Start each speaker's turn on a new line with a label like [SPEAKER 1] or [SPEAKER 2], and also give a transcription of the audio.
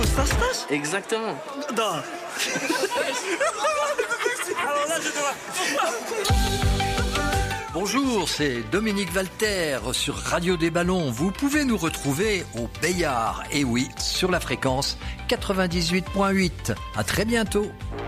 [SPEAKER 1] Stache.
[SPEAKER 2] Exactement.
[SPEAKER 1] Non. Alors là, je dois...
[SPEAKER 3] Bonjour, c'est Dominique Valter sur Radio des Ballons. Vous pouvez nous retrouver au Bayard. Et oui, sur la fréquence 98.8. À très bientôt.